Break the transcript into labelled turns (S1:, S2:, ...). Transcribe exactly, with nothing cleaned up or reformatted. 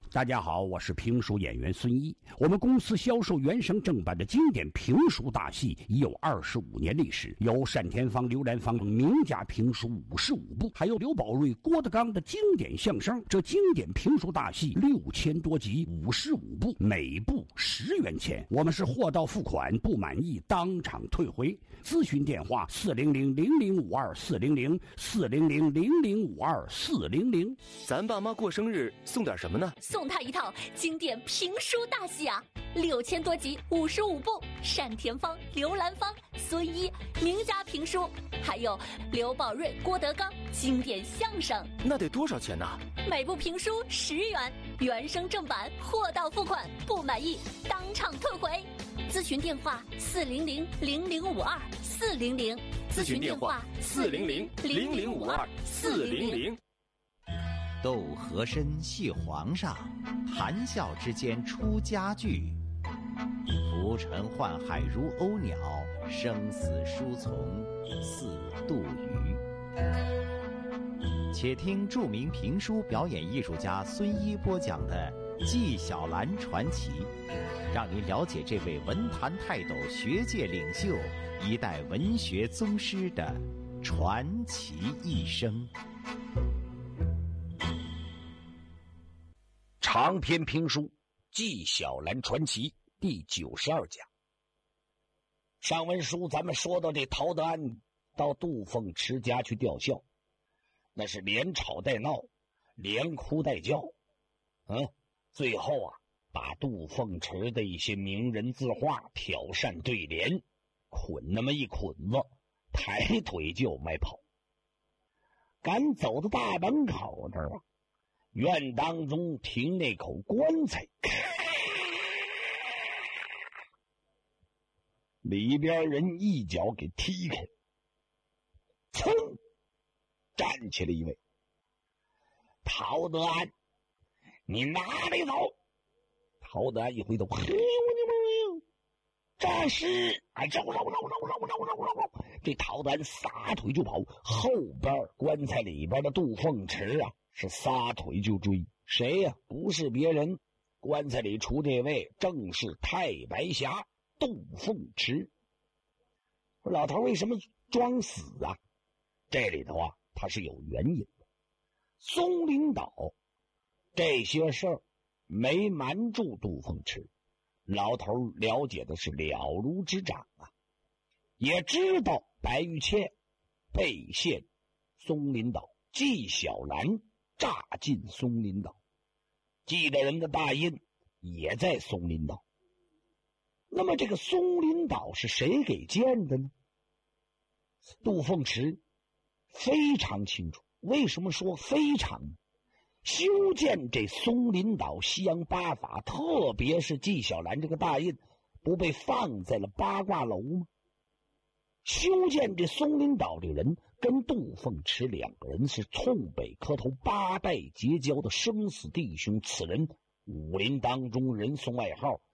S1: 大家好，我是评书演员孙一。我们公司销售原声正版的经典评书大戏已有二十五年历史，有单田芳、刘兰芳等名家评书五十五部，还有刘宝瑞、郭德纲的经典相声。这经典评书大戏六千多集，五十五部，每部十元钱。我们是货到付款，不满意当场退回。咨询电话：四零零零零五二四零零四零零零零五二四零零。
S2: 咱爸妈过生日送点什么呢？
S3: 送他一套经典评书大戏啊，六千多集，五十五部，单田芳、刘兰芳、孙一名家评书，还有刘宝瑞、郭德纲经典相声。
S2: 那得多少钱呢？
S3: 每部评书十元，原声正版，货到付款，不满意当场退回。咨询电话：四零零零零五二四零零。
S2: 咨询电话：四零零零零五二四零零。
S4: 斗和珅戏皇上，谈笑之间出家具。浮沉宦海如鸥鸟，生死书从似杜鱼。且听著名评书表演艺术家孙一播讲的《纪晓岚传奇》，让您了解这位文坛泰斗、学界领袖、一代文学宗师的传奇一生。
S1: 长篇评书《纪晓岚传奇》第九十二讲。上文书咱们说到这陶德安到杜凤池家去吊孝，那是连吵带闹，连哭带叫，嗯，最后啊，把杜凤池的一些名人字画、挑扇对联捆那么一捆子，抬腿就往外跑。赶走到大门口这儿啊，院当中停那口棺材，里边人一脚给踢开，噌，站起来一位。陶德安，你哪里走？陶德安一回头，嘿，我你妈！这是哎，绕绕绕绕绕绕绕绕绕！这陶德安撒腿就跑，后边棺材里边的杜凤池啊，是撒腿就追。谁呀、啊？不是别人，棺材里出这位正是太白侠杜凤池。老头为什么装死啊？这里头啊，他是有原因的。松林岛这些事儿没瞒住杜凤池，老头了解的是了如指掌啊，也知道白玉倩被陷松林岛，纪晓岚炸进松林岛，记得人的大印也在松林岛。那么这个松林岛是谁给建的呢？杜凤池非常清楚。为什么说非常呢？修建这松林岛西洋八法，特别是纪晓岚这个大印，不被放在了八卦楼吗？修建这松林岛的人跟杜凤池两个人是冲北磕头八拜结交的生死弟兄，此人武林当中人送外号